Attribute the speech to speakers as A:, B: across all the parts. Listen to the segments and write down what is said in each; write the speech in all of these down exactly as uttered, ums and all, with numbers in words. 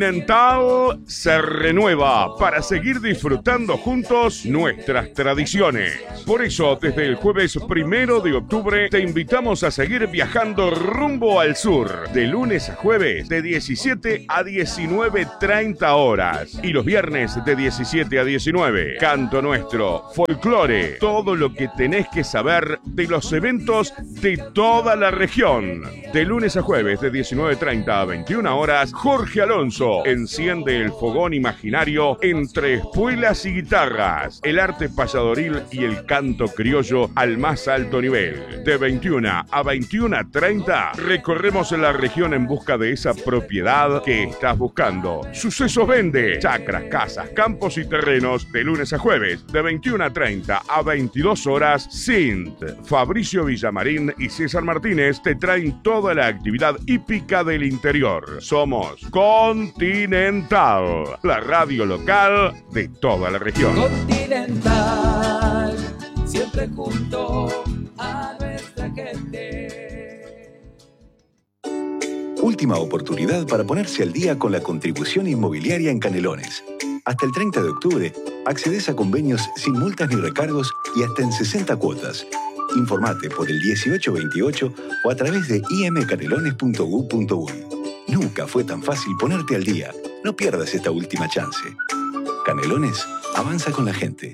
A: Continental se renueva para seguir disfrutando juntos nuestras tradiciones. Por eso, desde el jueves primero de octubre, te invitamos a seguir viajando rumbo al sur, de lunes a jueves, de diecisiete a diecinueve treinta horas, y los viernes de diecisiete a diecinueve. Canto nuestro, folclore, todo lo que tenés que saber de los eventos de toda la región. De lunes a jueves, de diecinueve treinta a veintiuna horas, Jorge Alonso enciende el fogón imaginario entre espuelas y guitarras, el arte payadoril y el canto criollo al más alto nivel. De veintiuna a veintiuna treinta recorremos la región en busca de esa propiedad que estás buscando. Sucesos Vende, chacras, casas, campos y terrenos, de lunes a jueves, de veintiuna treinta a veintidós horas. Sint, Fabricio Villamarín y César Martínez te traen toda la actividad hípica del interior. Somos Continental, la radio local de toda la región.
B: Continental, siempre junto a nuestra gente.
C: Última oportunidad para ponerse al día con la contribución inmobiliaria en Canelones. Hasta el treinta de octubre, accedes a convenios sin multas ni recargos y hasta en sesenta cuotas. Informate por el dieciocho veintiocho o a través de i m canelones punto gov punto uy. Nunca fue tan fácil ponerte al día. No pierdas esta última chance. Canelones, avanza con la gente.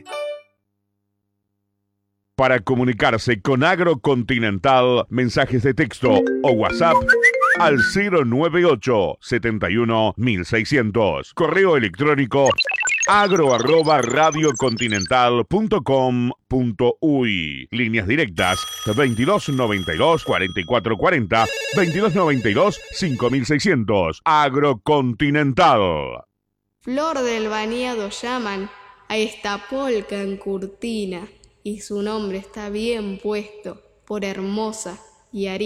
A: Para comunicarse con Agrocontinental, mensajes de texto o WhatsApp al cero nueve ocho, setenta y uno, mil seiscientos. Correo electrónico agro arroba radiocontinental punto com punto uy. Líneas directas veintidós noventa y dos, cuarenta y cuatro cuarenta, veintidós noventa y dos, cinco mil seiscientos. Agrocontinental.
D: Flor del Bañado llaman a esta polca en Curtina, y su nombre está bien puesto por hermosa y harina.